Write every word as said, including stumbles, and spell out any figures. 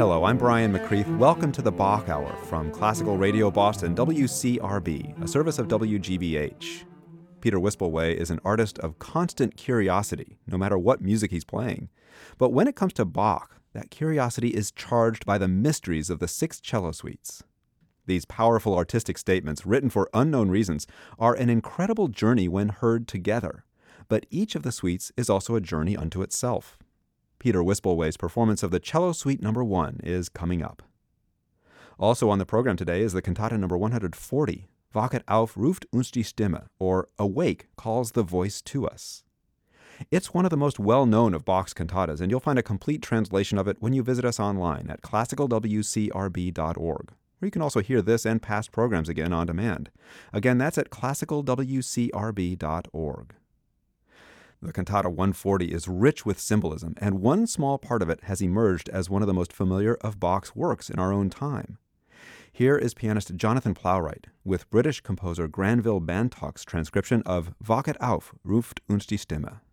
Hello, I'm Brian McCreath. Welcome to the Bach Hour from Classical Radio Boston, W C R B, a service of W G B H. Peter Wispelwey is an artist of constant curiosity, no matter what music he's playing. But when it comes to Bach, that curiosity is charged by the mysteries of the six cello suites. These powerful artistic statements, written for unknown reasons, are an incredible journey when heard together. But each of the suites is also a journey unto itself. Peter Wispelwey's performance of the Cello Suite Number One is coming up. Also on the program today is the cantata number one hundred forty, Wachet auf ruft uns die Stimme, or Awake calls the voice to us. It's one of the most well-known of Bach's cantatas, and you'll find a complete translation of it when you visit us online at classical w c r b dot org, where you can also hear this and past programs again on demand. Again, that's at classical w c r b dot org. The Cantata one forty is rich with symbolism, and one small part of it has emerged as one of the most familiar of Bach's works in our own time. Here is pianist Jonathan Plowright with British composer Granville Bantock's transcription of Wachet auf ruft uns die Stimme.